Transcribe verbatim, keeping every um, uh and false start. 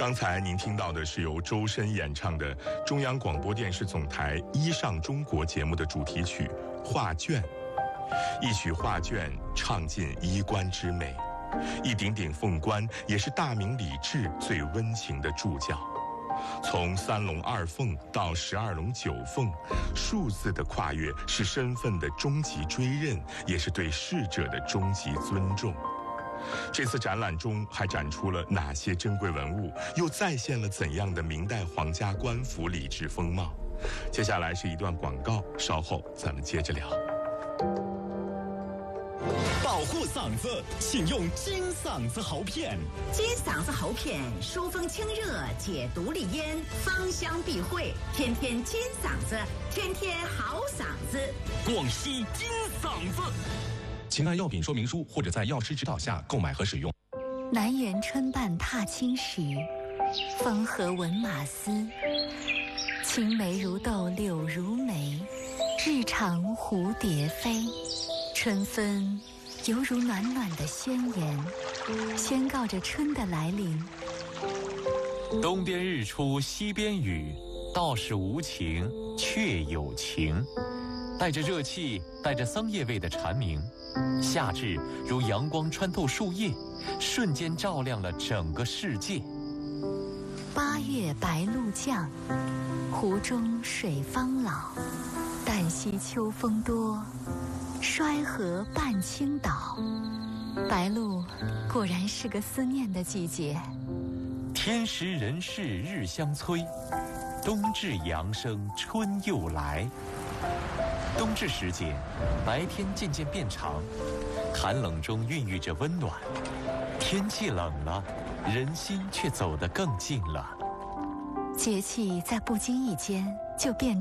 刚才您听到的是由周深演唱的中央广播电视总台《衣上中国》节目的主题曲《画卷》。一曲画卷唱尽衣冠之美，一顶顶凤冠也是大明礼制最温情的助教。从三龙二凤到十二龙九凤，数字的跨越是身份的终极追认，也是对逝者的终极尊重。这次展览中还展出了哪些珍贵文物，又再现了怎样的明代皇家官服礼制风貌？接下来是一段广告，稍后咱们接着聊。 保护嗓子，请用金嗓子喉片。 金嗓子喉片疏风清热，解毒利咽，芳香避秽，天天金嗓子，天天好嗓子。 广西金嗓子。 请按药品说明书或者在药师指导下购买和使用。 南园春半踏青时，风和闻马嘶。青梅如豆柳如眉，日长蝴蝶飞。春分犹如暖暖的宣言，宣告着春的来临。 东边日出西边雨，道是无晴却有晴。带着热气，带着桑叶味的蝉鸣，夏至如阳光穿透树叶，瞬间照亮了整个世界。 八月白露降，湖中水方老。旦夕秋风多，衰河半倾倒。白露果然是个思念的季节。 天时人事日相催，冬至阳生春又来。冬至时节，白天渐渐变长，寒冷中孕育着温暖。天气冷了，人心却走得更近了。 节气在不经意间就变